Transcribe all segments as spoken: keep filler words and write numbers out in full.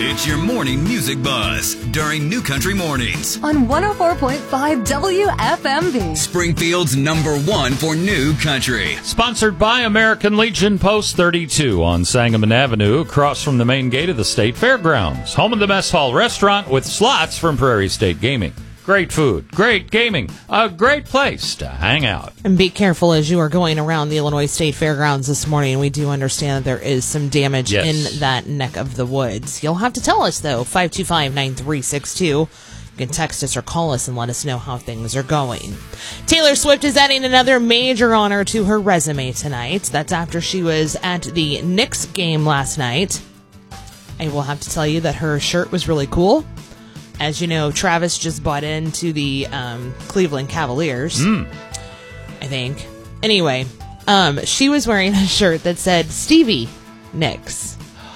It's your morning music buzz during New Country Mornings on one oh four point five W F M V. Springfield's number one for New Country. Sponsored by American Legion Post thirty-two on Sangamon Avenue, across from the main gate of the State Fairgrounds. Home of the Mess Hall Restaurant with slots from Prairie State Gaming. Great food, great gaming, a great place to hang out. And be careful as you are going around the Illinois State Fairgrounds this morning. We do understand that there is some damage Yes. in that neck of the woods. You'll have to tell us, though, five two five, nine three six two. You can text us or call us and let us know how things are going. Taylor Swift is adding another major honor to her resume tonight. That's after she was at the Knicks game last night. I will have to tell you that her shirt was really cool. As you know, Travis just bought into the um, Cleveland Cavaliers, Mm. I think. Anyway, um, she was wearing a shirt that said Stevie Nicks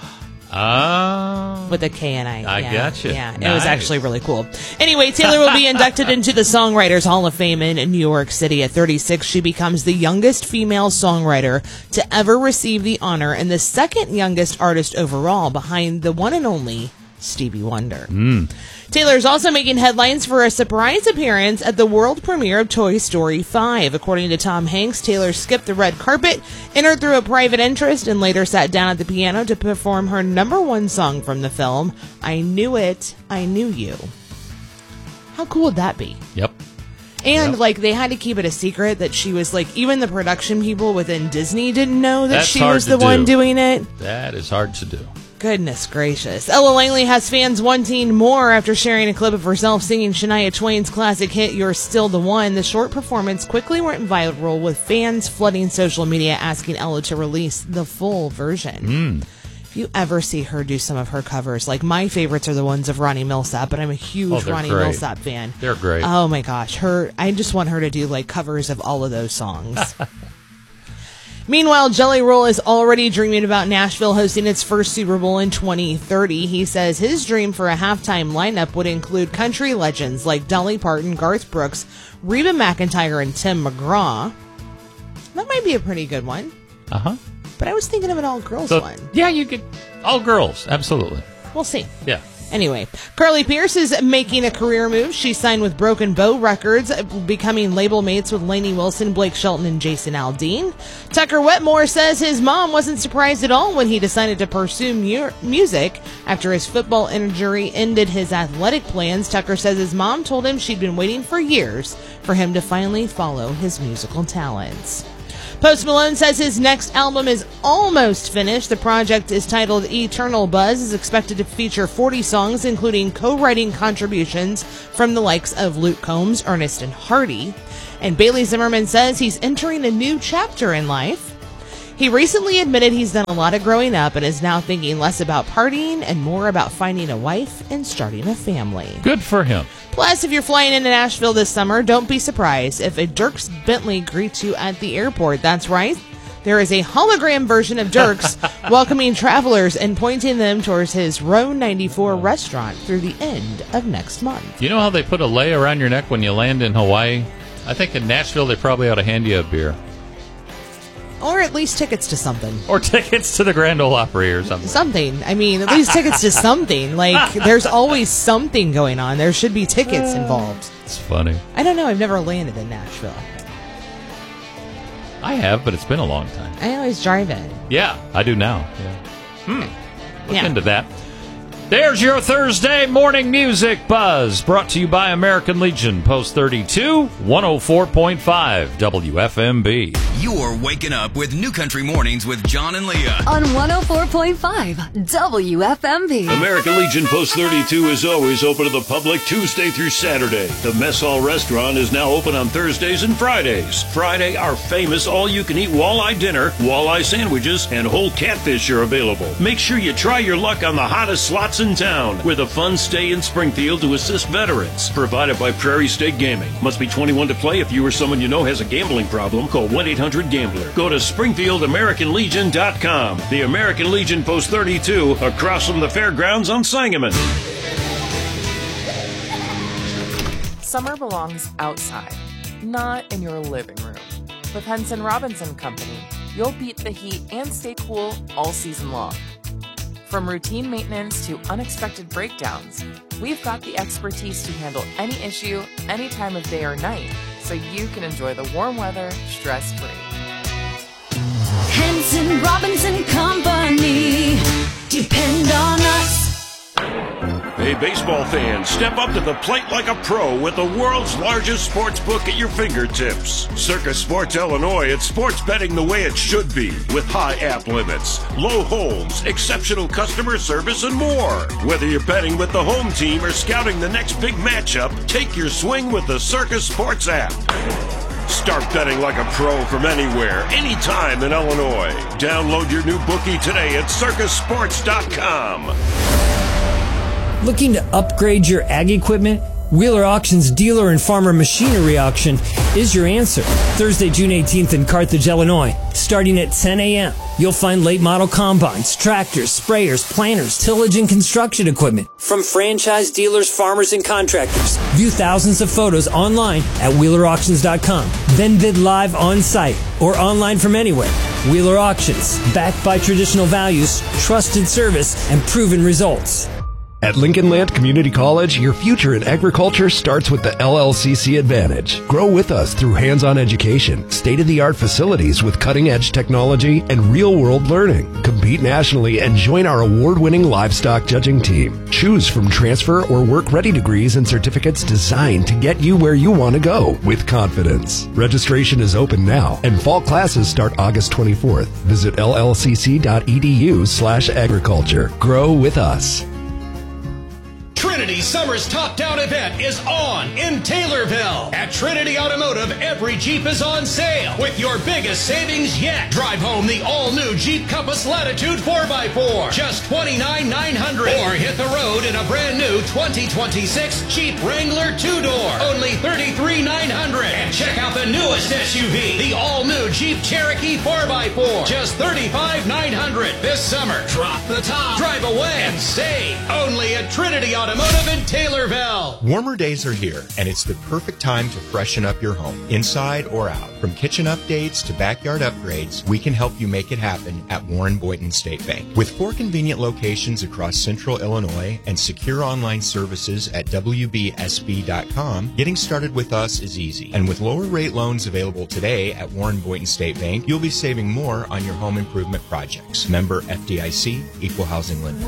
Oh. with a K and I. I yeah, gotcha. Yeah, it Nice. was actually really cool. Anyway, Taylor will be inducted into the Songwriters Hall of Fame in New York City. At thirty-six, she becomes the youngest female songwriter to ever receive the honor and the second youngest artist overall, behind the one and only Stevie Wonder. Mm. Taylor is also making headlines for a surprise appearance at the world premiere of Toy Story five. According to Tom Hanks, Taylor skipped the red carpet, entered through a private entrance, and later sat down at the piano to perform her number one song from the film, I Knew It, I Knew You. How cool would that be? Yep. And, Yep. like, they had to keep it a secret that she was, like, even the production people within Disney didn't know that That's she hard was to the one do. doing it. That is hard to do. Goodness gracious. Ella Langley has fans wanting more after sharing a clip of herself singing Shania Twain's classic hit, You're Still the One. The short performance quickly went viral, with fans flooding social media asking Ella to release the full version. Mm. If you ever see her do some of her covers, like, my favorites are the ones of Ronnie Milsap, but I'm a huge Oh, they're Ronnie great. Milsap fan. They're great. Oh my gosh. Her, I just want her to do, like, covers of all of those songs. Meanwhile, Jelly Roll is already dreaming about Nashville hosting its first Super Bowl in twenty thirty. He says his dream for a halftime lineup would include country legends like Dolly Parton, Garth Brooks, Reba McEntire, and Tim McGraw. That might be a pretty good one. Uh-huh. But I was thinking of an all-girls So, one. yeah, you could. All girls. Absolutely. We'll see. Yeah. Anyway, Carly Pearce is making a career move. She signed with Broken Bow Records, becoming label mates with Lainey Wilson, Blake Shelton, and Jason Aldean. Tucker Wetmore says his mom wasn't surprised at all when he decided to pursue mu- music after his football injury ended his athletic plans. Tucker says his mom told him she'd been waiting for years for him to finally follow his musical talents. Post Malone says his next album is almost finished. The project is titled Eternal Buzz, is expected to feature forty songs, including co-writing contributions from the likes of Luke Combs, Ernest, and Hardy. And Bailey Zimmerman says he's entering a new chapter in life. He recently admitted he's done a lot of growing up and is now thinking less about partying and more about finding a wife and starting a family. Good for him. Plus, if you're flying into Nashville this summer, don't be surprised if a Dierks Bentley greets you at the airport. That's right. There is a hologram version of Dierks welcoming travelers and pointing them towards his Row ninety-four restaurant through the end of next month. You know how they put a lei around your neck when you land in Hawaii? I think in Nashville they probably ought to hand you a beer. Or at least tickets to something. Or tickets to the Grand Ole Opry or something. Something. I mean, at least tickets to something. Like, there's always something going on. There should be tickets involved. It's funny. I don't know. I've never landed in Nashville. I have, but it's been a long time. I always drive in. Yeah, I do now. Yeah. Hmm. Look Yeah. into that. There's your Thursday morning music buzz, brought to you by American Legion Post thirty-two, one oh four point five W F M B. You're waking up with New Country Mornings with John and Leah on one oh four point five W F M V. American Legion Post thirty-two is always open to the public Tuesday through Saturday. The Mess Hall Restaurant is now open on Thursdays and Fridays. Friday, our famous all-you-can-eat walleye dinner, walleye sandwiches, and whole catfish are available. Make sure you try your luck on the hottest slots in town, with a fun stay in Springfield to assist veterans. Provided by Prairie State Gaming. Must be twenty-one to play. If you or someone you know has a gambling problem, call one eight hundred gambler. Go to Springfield American Legion dot com. The American Legion Post thirty-two, across from the fairgrounds on Sangamon. Summer belongs outside, not in your living room. With Henson Robinson Company, you'll beat the heat and stay cool all season long. From routine maintenance to unexpected breakdowns, we've got the expertise to handle any issue, any time of day or night, so you can enjoy the warm weather stress-free. Hanson Robinson Company. Depend on us. Hey, baseball fans, step up to the plate like a pro with the world's largest sports book at your fingertips. Circus Sports Illinois, it's sports betting the way it should be, with high app limits, low holds, exceptional customer service, and more. Whether you're betting with the home team or scouting the next big matchup, take your swing with the Circus Sports app. Start betting like a pro from anywhere, anytime in Illinois. Download your new bookie today at circus sports dot com. Looking to upgrade your ag equipment? Wheeler Auctions Dealer and Farmer Machinery Auction is your answer. Thursday, June eighteenth in Carthage, Illinois, starting at ten a.m. You'll find late model combines, tractors, sprayers, planters, tillage, and construction equipment from franchise dealers, farmers, and contractors. View thousands of photos online at wheeler auctions dot com. Then bid live on site or online from anywhere. Wheeler Auctions, backed by traditional values, trusted service, and proven results. At Lincoln Land Community College, your future in agriculture starts with the L L C C Advantage. Grow with us through hands-on education, state-of-the-art facilities with cutting-edge technology, and real-world learning. Compete nationally and join our award-winning livestock judging team. Choose from transfer or work-ready degrees and certificates designed to get you where you want to go with confidence. Registration is open now, and fall classes start August twenty-fourth. Visit L L C C dot E D U slash agriculture. Grow with us. Trinity Summer's Top Down event is on in Taylorville. At Trinity Automotive, every Jeep is on sale with your biggest savings yet. Drive home the all-new Jeep Compass Latitude four by four, just twenty-nine thousand nine hundred dollars. Or hit the road in a brand new twenty twenty-six Jeep Wrangler two-door, only thirty-three thousand nine hundred dollars. And check out the newest S U V, the all-new Jeep Cherokee four by four, just thirty-five thousand nine hundred dollars. This summer, drop the top, drive away, and save. Only at Trinity Automotive in Taylorville. Warmer days are here, and it's the perfect time to freshen up your home, inside or out. From kitchen updates to backyard upgrades, we can help you make it happen at Warren Boynton State Bank. With four convenient locations across central Illinois and secure online services at W B S B dot com, getting started with us is easy. And with lower rate loans available today at Warren Boynton State Bank, you'll be saving more on your home improvement projects. Member F D I C, Equal Housing Lender.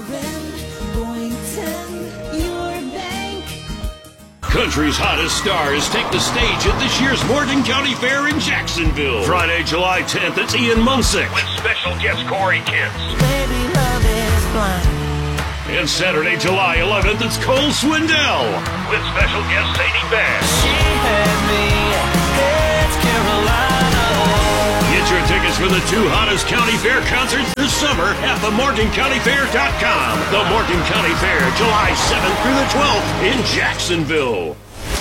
Country's hottest stars take the stage at this year's Morgan County Fair in Jacksonville. Friday, July tenth, it's Ian Munsick with special guest Corey Kent. Baby, love is blind. And Saturday, July eleventh, it's Cole Swindell with special guest Sadie Bass. She had me, it's Carolina. Get your tickets for the two hottest county fair concerts this summer at the morgan county fair dot com. The Morgan County Fair, July seventh through the twelfth in Jacksonville.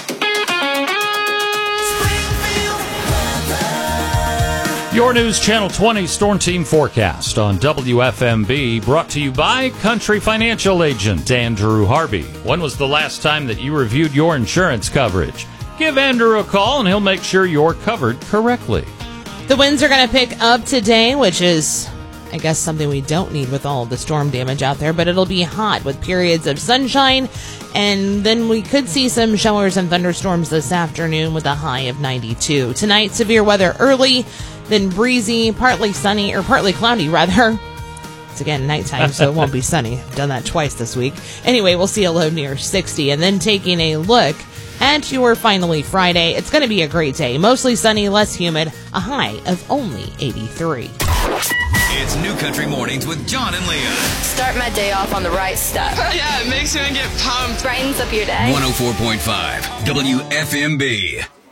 Your News Channel twenty Storm Team Forecast on W F M B, brought to you by Country Financial Agent Andrew Harvey. When was the last time that you reviewed your insurance coverage? Give Andrew a call and he'll make sure you're covered correctly. The winds are going to pick up today, which is, I guess, something we don't need with all of the storm damage out there, but it'll be hot with periods of sunshine, and then we could see some showers and thunderstorms this afternoon with a high of ninety-two. Tonight, severe weather early, then breezy, partly sunny, or partly cloudy, rather. It's again nighttime, so it won't be sunny. I've done that twice this week. Anyway, we'll see a low near sixty, and then taking a look at your finally Friday, it's going to be a great day. Mostly sunny, less humid, a high of only eighty-three. It's New Country Mornings with John and Leah. Start my day off on the right stuff. Yeah, it makes me get pumped. Brightens up your day. one oh four point five W F M B.